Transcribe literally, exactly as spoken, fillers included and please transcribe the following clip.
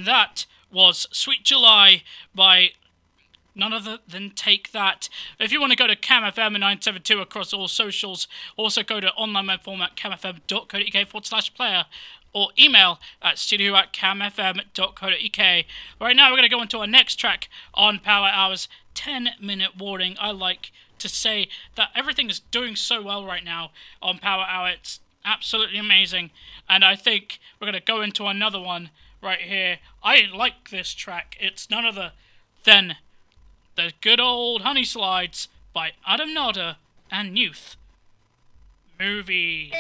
And that was Sweet July by none other than Take That. If you want to go to Cam F M nine seven two across all socials, also go to online web format camfm.co.uk forward slash player or email at studio at camfm.co.uk. Right now we're going to go into our next track on Power Hour's ten minute warning. I like to say that everything is doing so well right now on Power Hour. It's absolutely amazing. And I think we're going to go into another one right here. I like this track. It's none other than the good old Honey Slides by Adam Nodder and Youth Movie.